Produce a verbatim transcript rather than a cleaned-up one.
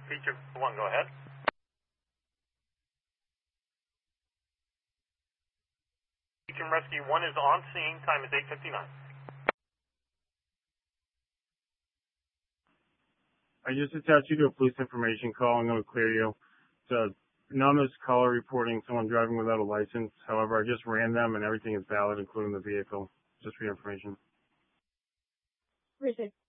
Feature one, go ahead. Feature Rescue one is on scene, time is eight fifty-nine. I just attached you to a police information call. I'm going to clear you. It's a anonymous caller reporting someone driving without a license. However, I just ran them and everything is valid, including the vehicle. Just for your information. Appreciate it.